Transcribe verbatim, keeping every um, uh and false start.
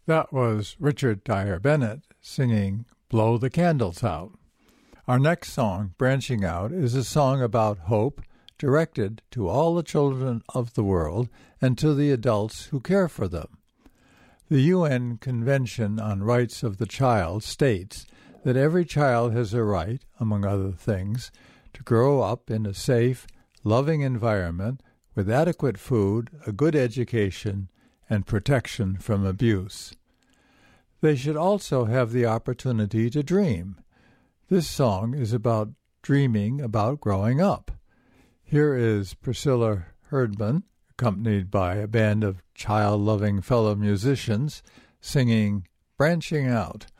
That was Richard Dyer Bennett singing Blow the Candles Out. Our next song, Branching Out, is a song about hope directed to all the children of the world and to the adults who care for them. The U N Convention on Rights of the Child states that every child has a right, among other things, to grow up in a safe, loving environment with adequate food, a good education, and protection from abuse. They should also have the opportunity to dream. This song is about dreaming about growing up. Here is Priscilla Herdman, accompanied by a band of child-loving fellow musicians, singing Branching Out.